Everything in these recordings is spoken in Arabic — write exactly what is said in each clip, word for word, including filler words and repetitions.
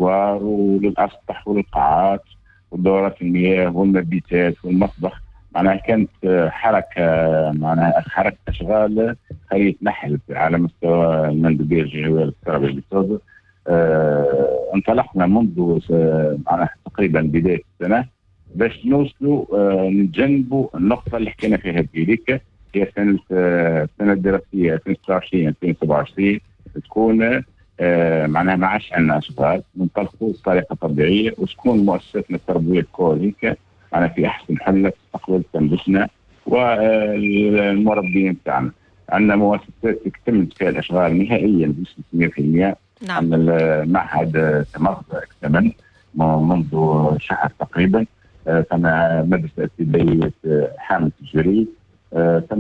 للاسوار وللاسطح وللقاعات ودورات المياه والمبيتات والمطبخ. معناها كانت حركه معناها حركه اشغال خليه نحل على مستوى المندوبيه الجهويه للتربيه بالتوزر. آه انطلقنا منذ معناها تقريبا بدايه السنه باش نوصلوا آه نتجنبوا النقطه اللي حكينا فيها بذيك، هي سنه آه السنه الدراسيه ألفين وستة وعشرين ألفين وسبعة وعشرين تكون آه معناها ما عادش عندنا اشغال، ننطلقوا بطريقه طبيعيه وتكون مؤسساتنا التربويه الكوليكا معنا في احسن حل تستقبل تنبسنا والمربين تاعنا. عندنا مؤسسات اكتملت فيها الاشغال نهائيا بنسبه مئة بالمئة. نعم. عندنا المعهد تمر اكتمل منذ شهر تقريبا. ثم مدرسه ابتدائيه حامل التجريد، ثم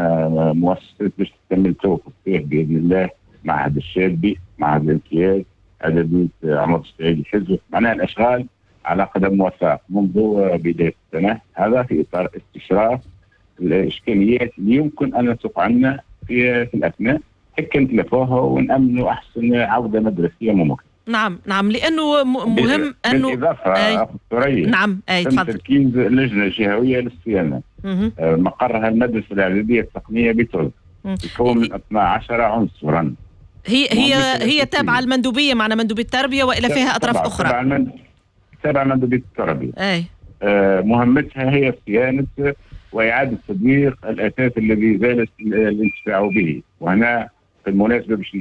مؤسسات باش تكمل توقف فيه باذن الله، معهد الشابي، معهد الامتياز، اعداديه عمر السعيد الحزب. معناها الاشغال على قدم وساق منذ بدايه السنه، هذا في اطار استشراف الاشكاليات اللي يمكن ان تقع لنا في في الاثناء، هيك نتلافوها ونامنوا احسن عوده مدرسيه ممكن. نعم نعم، لانه مهم انه بالاضافه أي... نعم اي تم تركيز لجنه جهويه للصيانه مقرها المدرسه الاعداديه التقنيه بتوز، تكون من اثنا عشر عنصرا. هي هي هي تابعه المندوبيه معنا مندوبيه التربيه والا فيها اطراف تبع اخرى؟ تبع المند... تابعه مندوبيه التربيه. اي آه مهمتها هي صيانه واعاده تدوير الاثاث الذي زالت الانتفاع به. وهنا بالمناسبه باش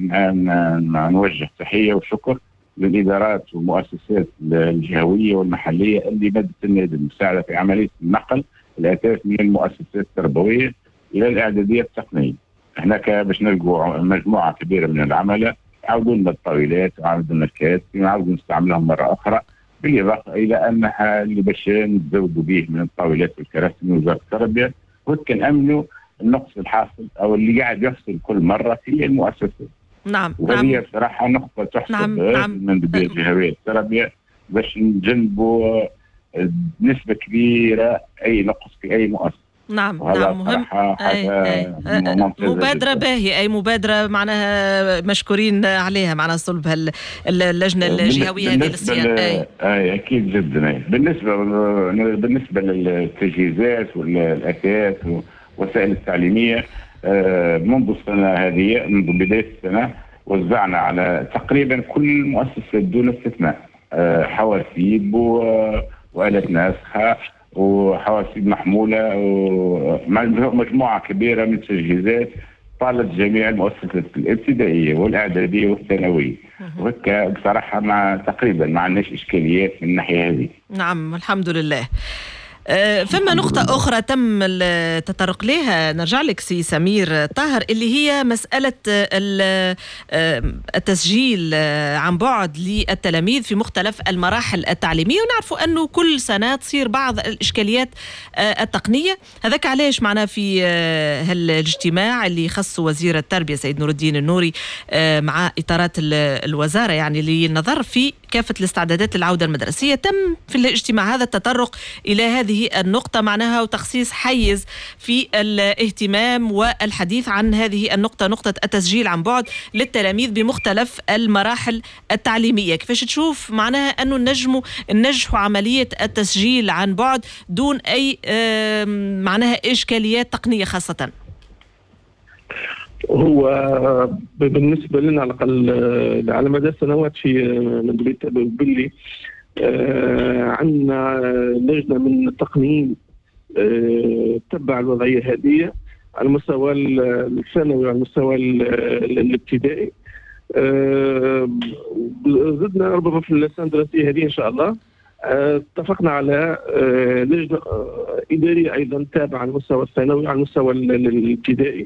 نوجه تحيه وشكر للادارات والمؤسسات الجهويه والمحليه اللي بدت اليد المساعده في عمليه نقل الاثاث من المؤسسات التربويه الى الاعداديه التقنيه. هناك باش نلقوا مجموعه كبيره من العملاء عاودوا لنا الطاولات وعاودوا لنا الكاسين وعاودوا نستعملهم مره اخرى، بالاضافه الى انها اللي باش نزودوا به من الطاولات والكراسي من وزاره التربيه، وهيك نامنوا النقص الحاصل او اللي قاعد يحصل كل مره في المؤسسات. نعم. وهي نعم. بصراحه نقطه تحسب نعم. من نعم. المندوبيه الجهويه للتربيه باش نجنبوا نسبه كبيره اي نقص في اي مؤسسه. نعم نعم مهم. أي أي مبادرة باهية، أي مبادرة معناها مشكورين عليها معنا صلب اللجنة الجهوية هذه للصيانة. أي. أي أكيد جدا. أي. بالنسبة بالنسبة للتجهيزات والأثاث والوسائل التعليمية منذ السنة هذه منذ بداية السنة وزعنا على تقريبا كل المؤسسات دون استثناء حواسيب وآلات ناسخة وحواسيب محمولة ومجموعة كبيرة من التجهيزات طالت جميع المؤسسات الابتدائية والإعدادية والثانوية، وهكا بصراحة مع تقريبا ما عندناش إشكاليات من الناحية هذه. نعم الحمد لله. فما نقطة أخرى تم التطرق لها، نرجع لك سي سمير طاهر، اللي هي مسألة التسجيل عن بعد للتلاميذ في مختلف المراحل التعليمية، ونعرفوا أنه كل سنة تصير بعض الإشكاليات التقنية. هذاك علاش معنا في هالاجتماع اللي خص وزير التربية سيد نور الدين النوري مع إطارات الوزارة يعني للنظر في كافة الاستعدادات للعودة المدرسية، تم في الاجتماع هذا التطرق إلى هذه النقطة معناها وتخصيص حيز في الاهتمام والحديث عن هذه النقطة، نقطة التسجيل عن بعد للتلاميذ بمختلف المراحل التعليمية. كيفاش تشوف معناها أنه نجموا ننجحوا عملية التسجيل عن بعد دون أي معناها إشكاليات تقنية خاصة؟ هو بالنسبة لنا على الأقل على مدى السنوات في مندوبية باللي آه عندنا لجنة من التقنيين آه تبع الوضعية هذه على المستوى الثانوي وعلى المستوى الابتدائي. آه زدنا ربما في السنة الدراسية هذه إن شاء الله آه اتفقنا على آه لجنة آه إدارية أيضا تابعة على المستوى الثانوي وعلى المستوى الابتدائي.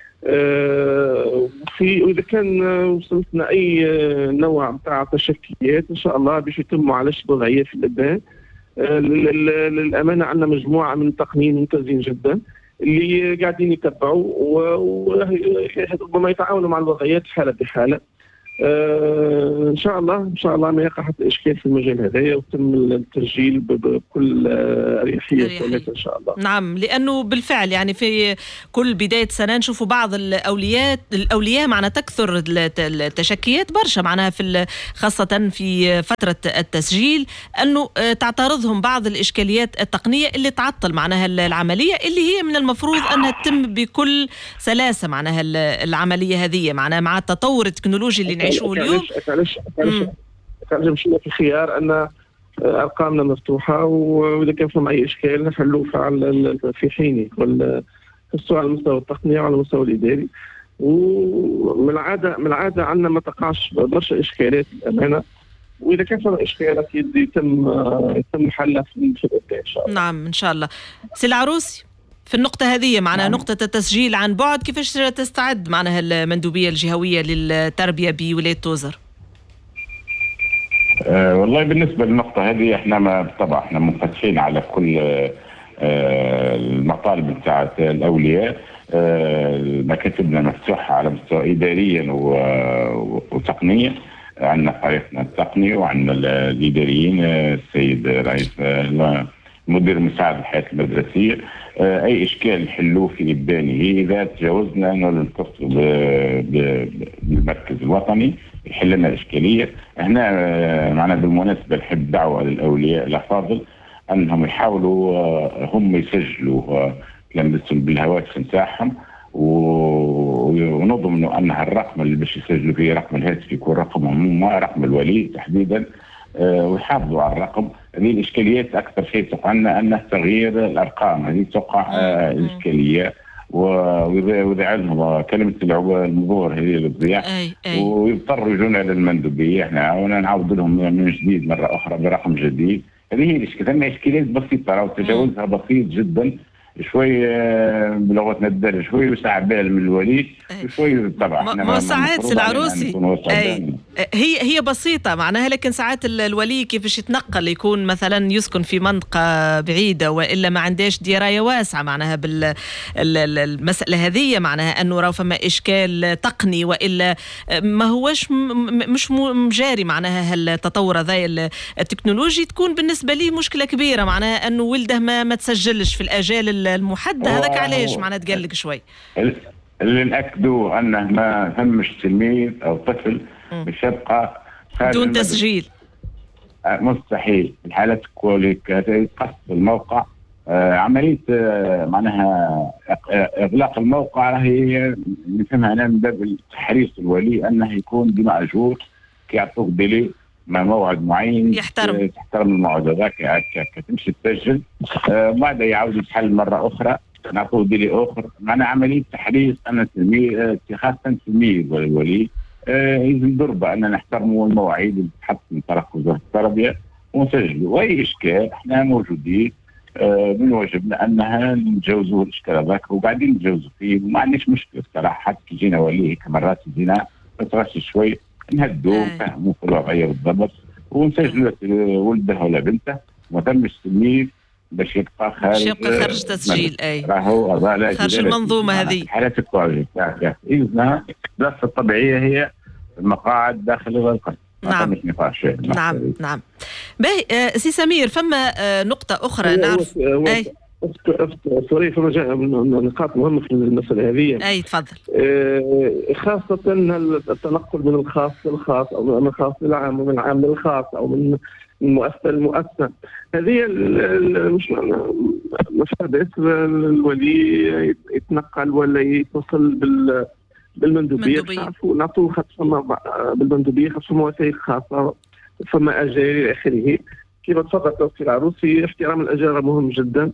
في وإذا كان وصلتنا أي نوع بتاع تشكيات إن شاء الله باش يتم معالجة الوضعية في الأبناء. للأمانة عندنا مجموعة من التقنيين ممتازين جدا اللي قاعدين يتبعوا وربما يتعاونوا مع الوضعيات حالة بحالة آه ان شاء الله ان شاء الله ما يقع حتى اشكال في المجال هذايا، وتم التسجيل بكل اريحيه ان شاء الله. نعم، لانه بالفعل يعني في كل بدايه سنه نشوفوا بعض الاوليات الاولياء معنا تكثر التشكيات برشا معناها في خاصه في فتره التسجيل، انه تعترضهم بعض الاشكاليات التقنيه اللي تعطل معناها العمليه اللي هي من المفروض انها تتم بكل سلاسه معناها العمليه هذه معناها مع التطور التكنولوجي اللي نعيشوه اليوم. علاش علاش مشينا في الخيار ان ارقامنا مفتوحه، واذا كان فيهم اي اشكال نحلوه في حينه، سواء على المستوى التقني وعلى المستوى الاداري. ومن العاده من العاده عندنا ما تقعش برشا اشكالات الامانه، واذا كان فيها اشكال اكيد يتم يتم حلها في الابداع ان شاء الله. نعم ان شاء الله. سي العروسي، في النقطة هذه معناها نعم. نقطة التسجيل عن بعد، كيفاش تستعد معناها المندوبية الجهوية للتربية بولاية توزر؟ أه والله بالنسبة للنقطة هذه احنا ما بالطبع احنا منفتحين على كل أه المطالب بتاعت الأولياء. أه مكاتبنا مفتوحة على مستوى إداريا وتقنيا، عندنا فريقنا التقني وعندنا الإداريين، السيد رئيس مدير المساعد الحياة المدرسية. أي إشكال نحلوه في إبانه، إذا تجاوزنا نتصل بالمركز الوطني يحل لنا الإشكالية. هنا معنا بالمناسبة نحب دعوة للأولياء الأفاضل أنهم يحاولوا هم يسجلوا لمسهم بالهواتف نتاعهم، ونظن أن الرقم اللي باش يسجلوا فيه رقم الهاتف يكون رقمهم هم رقم الولي تحديدا، ويحافظوا على الرقم. هذه الإشكاليات أكثر شيء تقع لنا أن تغيير الأرقام هذه تقع إشكالية، ويضيع لهم كلمة المرور هذه للضياع، ويضطروا يجونا للمندوبية احنا ونعاود لهم من جديد مرة أخرى برقم جديد. هذه هي الإشكاليات، إشكاليات بسيطة وتجاوزها بسيط جدا، شوي بلغتنا الدارجة شوي وسع بال من الولي شوي. طبعا ما ساعات العروسي أي هي هي بسيطة معناها، لكن ساعات الولي كيفاش يتنقل، يكون مثلا يسكن في منطقة بعيدة وإلا ما عندهاش دراية واسعة معناها بالمسألة هذه، معناها أنه راه فما إشكال تقني وإلا ما هوش مش مجاري معناها هالتطور هذا التكنولوجي، تكون بالنسبة لي مشكلة كبيرة معناها أنه ولده ما ما تسجلش في الأجال المحدد. هذاك علاش معناها تقلق شوي. اللي نأكدوا أنه ما ثمش تلميذ أو طفل مش يبقى بدون تسجيل، مستحيل. الحالات كوليك يتقص الموقع، آه عملية آه معناها إغلاق الموقع راهي نفهمها أنا من باب التحريص الولي أنه يكون بمأجور كيعطوك ديلي مع موعد معين يحترم تحترم الموعد هذاك، هكا تمشي تسجل آه بعد يعاود يتحل مرة أخرى نعطوه ديلي أخر. معناها عملية تحريص أن التلميذ خاصة التلميذ والولي يلزم ضربة أن نحترموا المواعيد اللي تحط من طرف وزارة التربية ونسجلوا. وأي إشكال إحنا موجودين، من واجبنا أنها نتجاوزوا الإشكال هذاك وقاعدين نتجاوزوا فيه، وما عندناش مشكلة صراحة. حتى كي جينا ولي هيك مرات يجينا نتغشى شوي نهدوا نفهموا في الوضعية بالضبط ونسجلوا ولده ولا بنته، وما تمش تلميذ باش يبقى خارج يبقى خارج تسجيل. اي راهو خارج المنظومه هذه. حالات الكواليتي تاعها اذا الدراسه الطبيعيه هي المقاعد داخل القسم. نعم نعم نعم. باهي آه سي سمير، فما آه نقطه اخرى نعرف. اي سوري، فما نقاط مهمه في المساله هذه. اي تفضل. آه خاصه التنقل من الخاص للخاص او من الخاص للعام ومن العام للخاص او من المؤسسة المؤسسة هذه مش مش حدث الولي يتنقل ولا يتصل بال بالمندوبية. تعرفوا نعطوه خاصة بالمندوبية خاصة وسائل خاصة، فما أجال إلى آخره. كما تفضل في العروسي، احترام الأجال مهم جدا.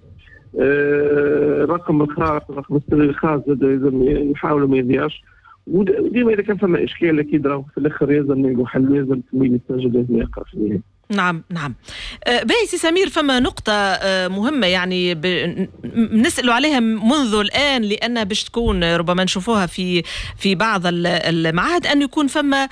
آه رقم الخاص رقم السري الخاص لازم نحاولوا ما يضيعش، وديما إذا كان فما إشكال أكيد راهو في الآخر لازم نلقوا حل، لازم التلميذ يسجل لازم يقرأ فيه. نعم نعم. باهي سي سمير، فما نقطة مهمة يعني بنسألوا عليها منذ الآن، لأن باش تكون ربما نشوفوها في في بعض المعاهد، أن يكون فما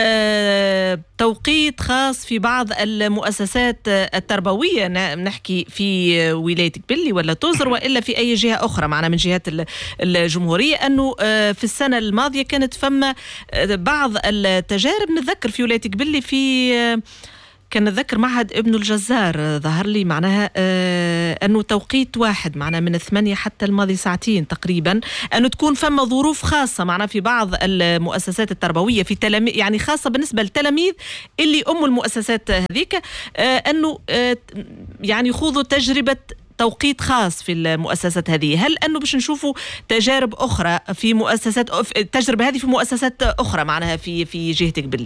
توقيت خاص في بعض المؤسسات التربوية، نحكي في ولاية قبلي ولا توزر وإلا في أي جهة أخرى معنا من جهات الجمهورية، أنه في السنة الماضية كانت فما بعض التجارب. نتذكر في ولاية قبلي في كان نتذكر معهد ابن الجزار ظهر لي معناها آه أنه توقيت واحد معنا من الثمانية حتى الماضي ساعتين تقريبا، أنه تكون فما ظروف خاصة معنا في بعض المؤسسات التربوية في تلاميذ، يعني خاصة بالنسبة للتلاميذ اللي أم المؤسسات هذيك، آه أنه آه يعني يخوضوا تجربة توقيت خاص في المؤسسات هذه. هل أنه باش نشوفوا تجارب أخرى في مؤسسات، التجربة هذه في مؤسسات أخرى معناها في في جهة قبلي؟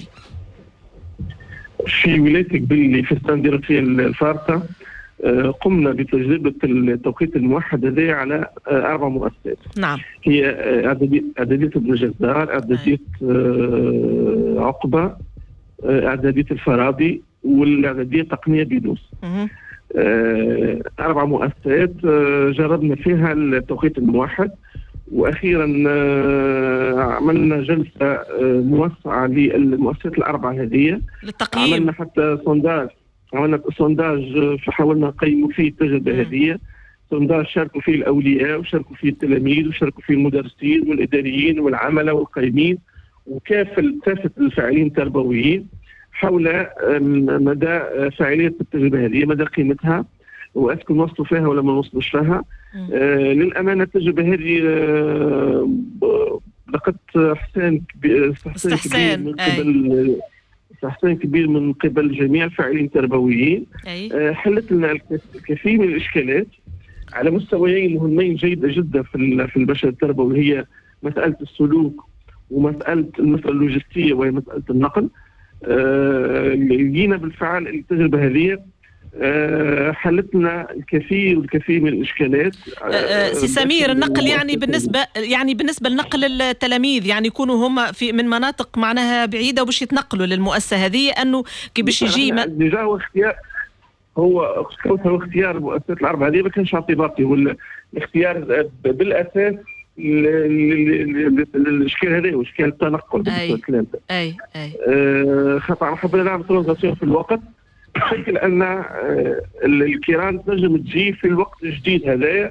في ولاية قبلي في السنة الدراسية الفارطة قمنا بتجربة التوقيت الموحد هذا على أربع مؤسسات. نعم. هي إعدادية ابن الجزار، إعدادية عقبة، إعدادية الفارابي، والإعدادية التقنية بيدوس. أربع مؤسسات جربنا فيها التوقيت الموحد، واخيرا عملنا جلسه موسعه للمؤسسات الاربعه هذه للتقييم. عملنا حتى سونداج، عملنا سونداج فحاولنا نقيموا فيه التجربه هذه. سونداج شاركوا فيه الاولياء وشاركوا فيه التلاميذ وشاركوا فيه المدرسين والاداريين والعمله والقائمين وكافه كافه الفاعلين التربويين حول مدى فاعليه التجربه هذه، مدى قيمتها، واسكن وصلوا فيها ولا ما وصلوش فيها. آه للامانه التجربه هذه آه لقد حسان كبير استحسان من قبل استحسان كبير من قبل جميع الفاعلين التربويين. آه حلت لنا الكثير من الاشكالات على مستويين مهمين جيده جدا في في البشر التربوي، هي مساله السلوك ومساله المساله اللوجستيه وهي مساله النقل. آه لقينا بالفعل التجربه هذه حلت لنا الكثير والكثير من الاشكالات. سي سمير، النقل يعني بالنسبه يعني بالنسبه لنقل التلاميذ، يعني يكونوا هم في من مناطق معناها بعيده وباش يتنقلوا للمؤسسه هذه، انه كي باش يجي ديجا هو اختيار هو هو اختيار المؤسسات الاربعه هذه ما كانش اعتباطي، والاختيار بالاساس الاشكال هذا واشكال التنقل بالنسبه اي اي اي خاطر حبينا نعمل ترانزاسيون في الوقت بشكل ان الكيران تنجم تجي في الوقت الجديد هذايا،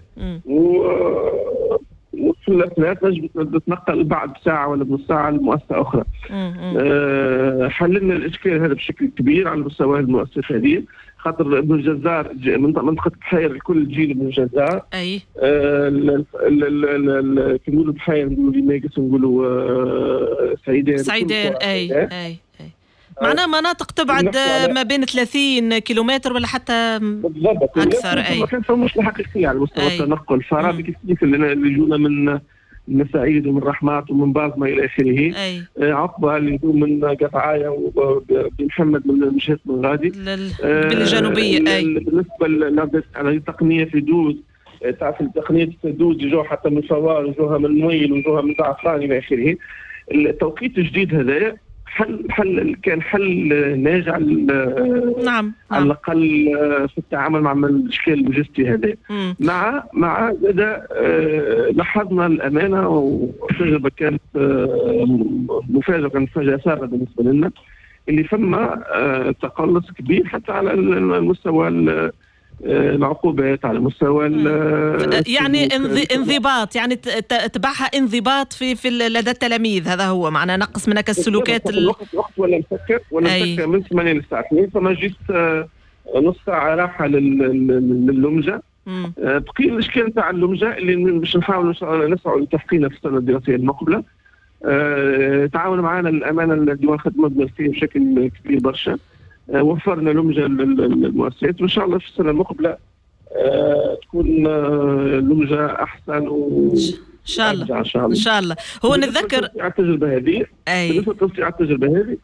وفي الاثناء تنجم تتنقل بعد ساعه ولا بنص ساعه لمؤسسه اخرى. أه حللنا الاشكال هذا بشكل كبير على مستوى المؤسسه هذه، خاطر ابن الجزار منطقه بحير الكل تجي لابن الجزار. اي أه كي نقولوا بحير نقولوا ليماكس نقولوا أه سعيدان سعيدان اي اي اي معناها مناطق تبعد ما بين ثلاثين كيلومتر ولا حتى بالضبط اكثر. اي ما كانش مشكله حقيقيه على مستوى التنقل. فارابي كيف اللي يجونا من من سعيد ومن رحمات ومن بازما الى اخره. عقبه اللي يجوا من قطعايه وبمحمد من مشيط من غادي بالجنوبيه. اي بالنسبه للتقنيه في دوز، تعرف التقنيه في دوز يجوا حتى من فوار، يجوها من نويل، ويجوها من زعفران الى اخره. التوقيت الجديد هذا حل حل كان حل ناجع نعم على الاقل في التعامل مع الاشكال اللوجستي هذا. مع مع هذا لاحظنا الامانه والتجربه كانت مفاجاه، كانت مفاجاه ساره بالنسبه لنا، اللي فما تقلص كبير حتى على المستوى العقوبات، على مستوى يعني انضباط، يعني تبعها انضباط في في لدى التلاميذ. هذا هو معناه نقص منك السلوكات الوقت وقت ولا مسكر ولا مسكر من ثمانية للساعة اثنين، فما جيت نص ساعة راحة لللمجة. بقي الاشكال نتاع اللمجة اللي باش نحاولوا نسعوا لتحقيقها في السنة الدراسية المقبلة. تعاون معنا الأمانة ديوان الخدمة الدراسية بشكل كبير برشا، وفرنا لمجة للمؤسسات، وإن شاء الله في السنة المقبلة أه تكون أه لمجة أحسن و إن شاء الله إن شاء الله, إن شاء الله. هو نتذكر التجربة هذه بالنسبة لتوسيع التجربة هذه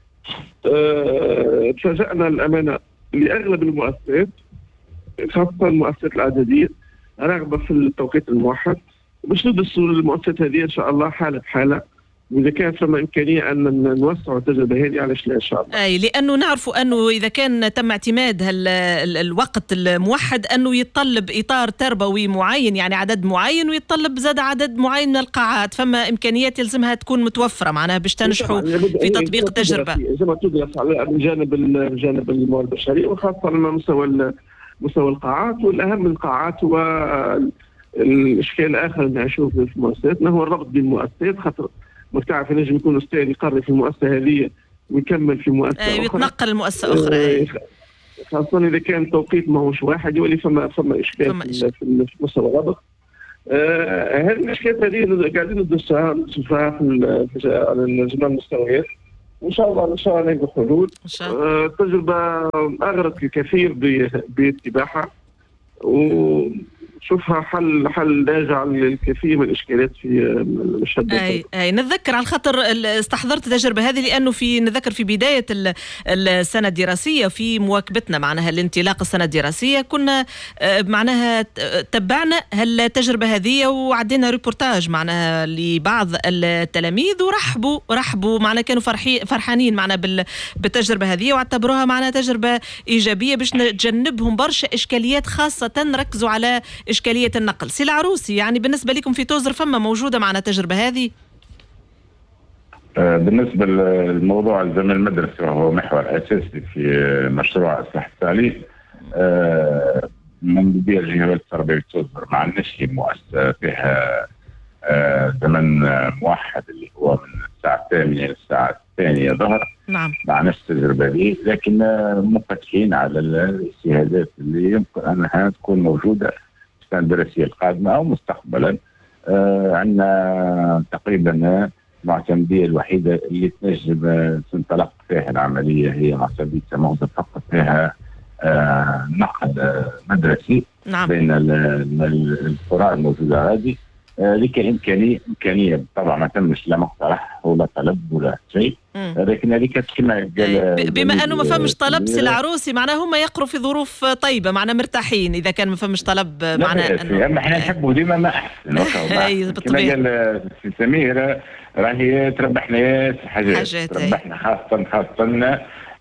أه تفاجأنا الأمانة لأغلب المؤسسات خاصة المؤسسات الإعدادية رغبة في التوقيت الموحد، باش ندرسوا المؤسسات هذه إن شاء الله حالة بحالة واذا كانت فما امكانيه ان نوسعوا التجربه هذه علاش لا ان شاء الله. اي لانه نعرفوا انه اذا كان تم اعتماد هال الوقت الموحد انه يتطلب اطار تربوي معين، يعني عدد معين، ويتطلب زاد عدد معين من القاعات، فما امكانيات يلزمها تكون متوفره معناها باش تنجحوا في تطبيق التجربه. يجب تدرس على جانب الجانب الموارد البشريه، وخاصه على مستوى مستوى القاعات، والاهم من القاعات هو الاشكال الاخر اللي نعيشوه في مؤسساتنا هو الربط بين المؤسسات. خاطر ما تعرف ينجم يكون استاذ يقرر في المؤسسه هذه ويكمل في مؤسسه أخرى، يتنقل لمؤسسه اخرى، خاصه اذا كان التوقيت ماهوش واحد، يولي فما فما اشكال فما في, في مستوى الربط. آه هذه الاشكالات هذه قاعدين ندرسها ندرسها في على جميع المستويات، وان شاء الله ان شاء الله نلقى حلول. آه التجربه اغرت الكثير باتباعها، وشوفها حل حل ناجع للكثير من الاشكالات في المشهد. اي اي نتذكر على خاطر استحضرت التجربه هذه لانه في نتذكر في بدايه السنه الدراسيه في مواكبتنا معناها الانطلاق السنه الدراسيه كنا معناها تبعنا هالتجربه هذه وعدينا ريبورتاج معناها لبعض التلاميذ ورحبوا رحبوا معنا، كانوا فرحانين معنا بالتجربه هذه واعتبروها معنا تجربه ايجابيه باش نتجنبهم برشا اشكاليات، خاصه ركزوا على إشكالية النقل. سي العروسي، يعني بالنسبة لكم في توزر فما موجودة معنا التجربة هذه؟ بالنسبة للموضوع الزمن المدرسي وهو محور أساسي في مشروع إصلاح التعليم، من بداية الجهة التربوية توزر مع النشء مؤسسة فيها زمن موحد اللي هو من الساعة الثامنة للساعة الثانية ظهر. نعم. مع نفس التجربة دي، لكن منفتحين على الاجتهادات اللي يمكن أنها تكون موجودة في السنة الدراسية القادمة أو مستقبلا. آه عندنا تقريبا المعتمدية الوحيدة اللي تنجم تنطلق فيها العملية هي معتمدية موجودة فقط فيها آه نقل مدرسي. نعم. بين القرى الموجودة هذه، آه لكن إمكانية إمكانية طبعا ما تمش لا مقترح ولا طلب ولا شيء، لكن هذيك كما قال بما انه ما فمش طلب سي العروسي معناها هم يقروا في ظروف طيبه معنا مرتاحين اذا كان ما فمش طلب معناها انه اما احنا نحبوا ديما ما احسن. كما قال سي سمير راهي تربحنا ياس حاجات تربحنا، خاصه خاصه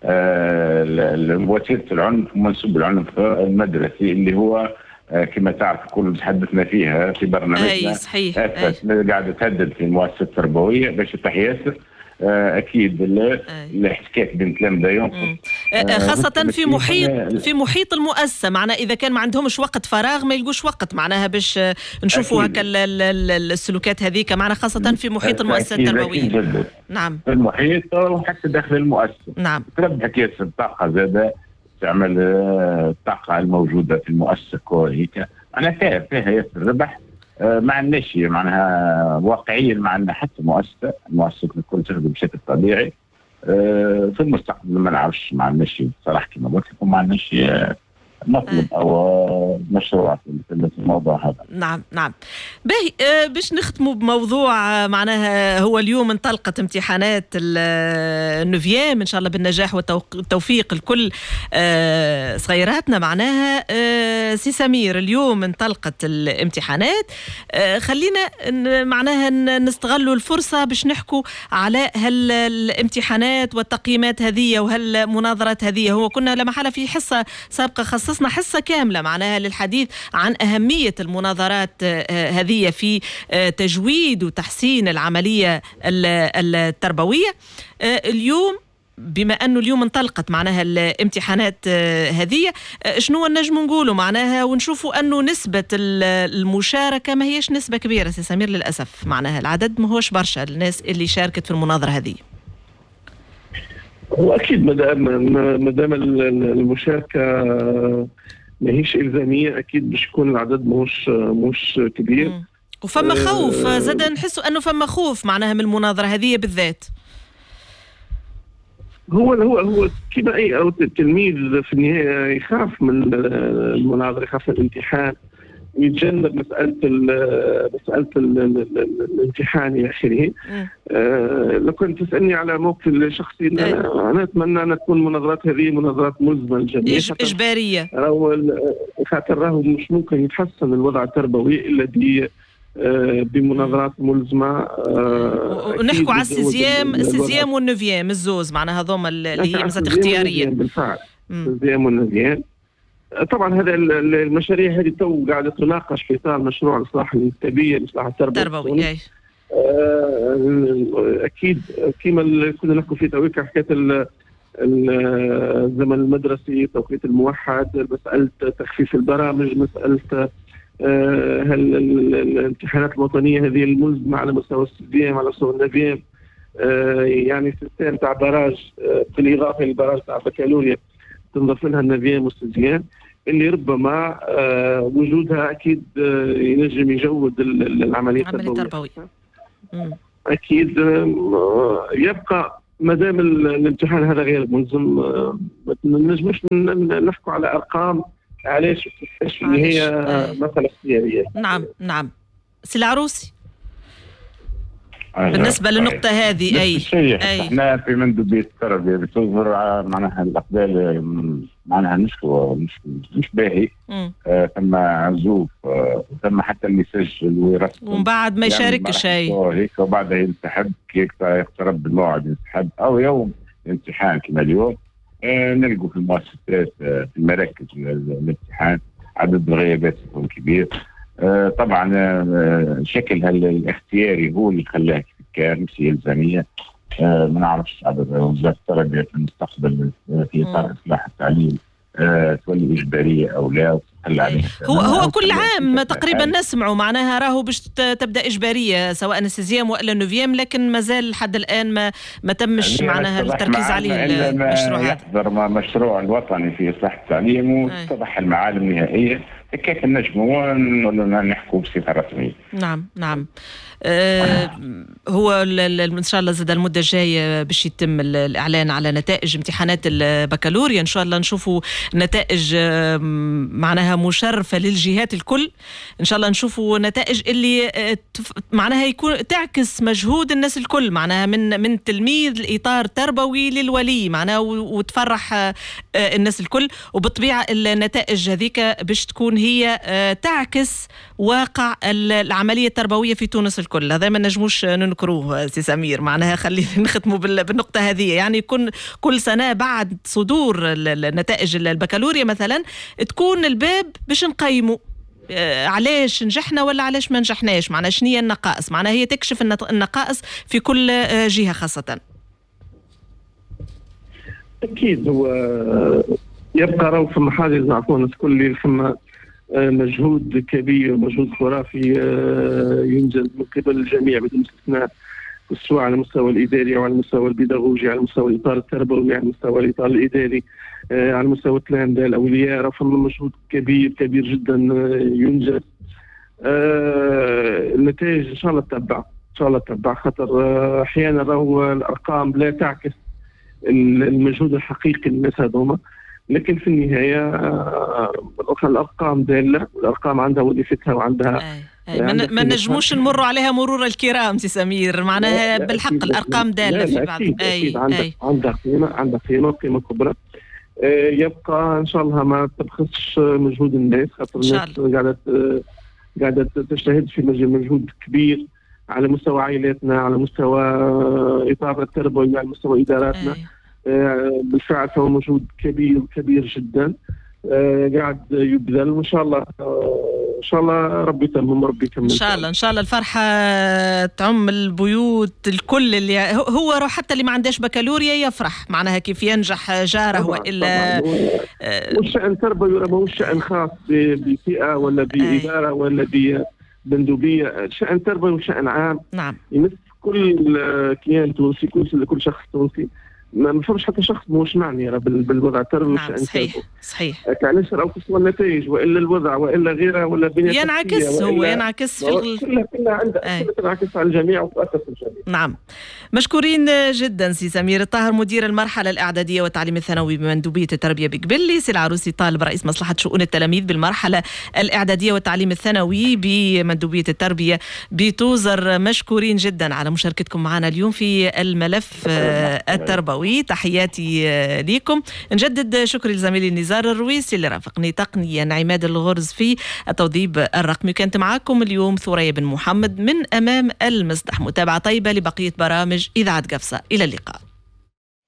وسيله العنف ومنسوب العنف المدرسي اللي هو كما تعرف كل تحدثنا فيها في برنامجنا. اي صحيح. قاعده تهدد في المؤسسه التربويه باش تفتح ياسر. اكيد الاحتكاك بين التلامذه ينقص، خاصه في محيط في محيط المؤسسه، معناها اذا كان ما عندهمش وقت فراغ ما يلقوش وقت معناها باش نشوفوا هكا السلوكات هذيك معنا، خاصه في محيط المؤسسه التربويه. نعم. في المحيط وحتى داخل المؤسسه. نعم. تربحك ياسر الطاقه زاده تعمل الطاقه الموجوده في المؤسسه كويكا، انا فيها فيها ياسر ربح. مع النشي معناها واقعيا معنا حتى مؤسسة المؤسسة الكل تخدم بشكل طبيعي. في المستقبل ما نعرفش مع النشي بصراحة كما قلت لكم، مع النشي مطلب او مشروع في الموضوع هذا. نعم نعم. باهي باش نختموا بموضوع معناها هو اليوم انطلقت امتحانات النوفيام ان شاء الله بالنجاح والتوفيق لكل صغيراتنا معناها. سي سمير اليوم انطلقت الامتحانات، خلينا معناها نستغلوا الفرصة باش نحكوا على هالامتحانات والتقييمات هذه وهالمناظرات هذه. هو كنا لما حالة في حصة سابقة خصصنا حصة كاملة معناها للحديث عن أهمية المناظرات هذه في تجويد وتحسين العملية التربوية. اليوم بما أنه اليوم انطلقت معناها الامتحانات هذه، شنو نجم نقولوا معناها ونشوفوا أنه نسبة المشاركة ما هيش نسبة كبيرة سي سمير للأسف، معناها العدد ما هوش برشا الناس اللي شاركت في المناظرة هذه. هو اكيد مادام مادام المشاركه ما هيش الزاميه اكيد باش يكون العدد مش مش كبير. مم. وفما خوف أه زاد نحسوا انه فما خوف معناها من المناظره هذه بالذات. هو هو هو كما اي او التلميذ في النهايه يخاف من المناظره، يخاف من الامتحان ويتجنب مسألة مسألة الامتحان إلى آخره. آه لو كنت تسألني على موقفي الشخصي أنا, أنا أتمنى أن تكون المناظرات هذه مناظرات ملزمة للجميع إجبارية، خاطر راهو مش ممكن يتحسن الوضع التربوي إلا بمناظرات ملزمه. ونحكوا على السيزيام السيزيام والنوفيام الزوز معناها هذوما اللي هي مسات اختياريه بالفعل. السيزيام والنوفيام طبعا هذا المشاريع هذه تو قاعده تناقش في اطار مشروع الاصلاح التربوي الاصلاح التربوي. اكيد كما كنا نحكوا في تويكا حكايه الزمن المدرسي، التوقيت الموحد، مساله تخفيف البرامج، مساله هل الامتحانات الوطنيه هذه الملزمه على مستوى السيزيام على مستوى النوفيام، يعني سيستم تاع براج بالاضافه للبراج تاع بكالوريا تنضاف لها النوفيام والسيزيام اللي ربما وجودها اكيد ينجم يجود العمليه التربويه. اكيد يبقى ما دام الامتحان هذا غير ملزم ما نجمش نحكوا على ارقام علاش اللي هي مثلا اختياريه. نعم نعم سي العروسي بالنسبه للنقطه هذه. اي اي احنا في مندوبيه التربيه بتصدر معناها الاقبال معناها مش مش مش باهي. آه ثم عزوف آه ثم حتى اللي يسجل ويرسل ومن بعد ما يشارك شيء هيك وبعدها ينسحب كيف يقترب بالموعد ينسحب او يوم الامتحان كما اليوم. آه نلقوا في المؤسسات آه في المراكز الامتحان عدد الغيابات يكون كبير. آه طبعا آه شكل الاختياري هو اللي خلاه كان مش يلزميه. آه ما نعرفش عدد وزارة التربية في المستقبل في إطار إصلاح التعليم آه تولي إجبارية أو لا. هو هو كل عام تقريبا نسمعوا معناها راهو باش تبدا اجباريه سواء السيزيام والا النوفيام، لكن مازال لحد الان ما ما تمش معناها التركيز عليه المشروع هذا. يحضر مشروع الوطني في اصلاح التعليم وتتضح المعالم النهائيه كيف نجموا نحكوا بصفه رسميه. نعم نعم. آه هو ان شاء الله زاد المده الجايه باش يتم الاعلان على نتائج امتحانات البكالوريا، ان شاء الله نشوفوا نتائج معناها مشرفه للجهات الكل، ان شاء الله نشوفوا نتائج اللي معناها يكون تعكس مجهود الناس الكل، معناها من من تلميذ الاطار التربوي للولي معناها وتفرح الناس الكل. وبالطبيعه النتائج هذيك باش تكون هي تعكس واقع العمليه التربويه في تونس الكل. هذا ما نجموش ننكروه سي سمير، معناها خلينا نختموا بالنقطه هذه. يعني يكون كل سنه بعد صدور النتائج البكالوريا مثلا تكون الباب باش نقيموا علاش نجحنا ولا علاش ما نجحناش، معناها شنو هي النقائص، معناها هي تكشف النقائص في كل جهه خاصه. اكيد هو يبقى راهو في حاجه نعرفوا الناس الكل اللي ثم مجهود كبير ومجهود خرافي ينجز من قبل الجميع بدون استثناء، سواء على المستوى الاداري او على المستوى البيداغوجي، على مستوى الاطار التربوي، على المستوى الاطار الاداري، على مستوى التلامذه الاولياء، راه فما مجهود كبير كبير جدا ينجز. النتائج ان شاء الله تتبع ان شاء الله تتبع خاطر احيانا راهو الارقام لا تعكس المجهود الحقيقي للناس هذوما، لكن في النهايه الارقام داله والارقام عندها وظيفتها وعندها أي. ما نجموش نمروا عليها مرور الكرام سي سمير، معناها بالحق الارقام داله في بعض. اي أكيد عندها عندها قيمه عندها قيمه قيمه كبرى. يبقى ان شاء الله ما تبخسش مجهود الناس، خاطر الناس قاعده قاعده تجتهد في مجهود كبير على مستوى عائلاتنا، على مستوى اطارنا التربوي، على مستوى اداراتنا. أي. بالفعل فهو مجهود كبير كبير جدا قاعد يبذل، وان شاء الله ان شاء الله ربي يتمم ربي يكمل ان شاء الله. ان شاء الله الفرحه تعم البيوت الكل، اللي هو روح حتى اللي ما عندهاش بكالوريا يفرح معناها كيف ينجح جاره والا والشأن تربوي ماهوش شأن خاص بفئه ولا باداره ولا بمندوبيه، شأن تربوي وشأن عام. نعم. يمس كل كيان تونسي، كل كل شخص تونسي. ما فهمش حتى شخص مش معني بالوضع التربوي. نعم صحيح صحيح. علاش راهو تصل النتائج والا الوضع والا غيرها ولا بنية ينعكس هو ينعكس في ال... كلها كلها عندها تنعكس على الجميع وتؤثر في الجميع. نعم. مشكورين جدا سي سمير الطاهر مدير المرحله الاعداديه والتعليم الثانوي بمندوبيه التربيه بقبلي، سي العروسي طالب رئيس مصلحه شؤون التلاميذ بالمرحله الاعداديه والتعليم الثانوي بمندوبيه التربيه بتوزر. مشكورين جدا على مشاركتكم معنا اليوم في الملف التربوي. النووي. تحياتي لكم. نجدد شكري لزميلي نزار الرويسي اللي رافقني تقنيا، عماد الغرز في التوظيف الرقمي. كانت معكم اليوم ثريا بن محمد من أمام المسطح. متابعة طيبة لبقية برامج إذاعة قفصة. إلى اللقاء.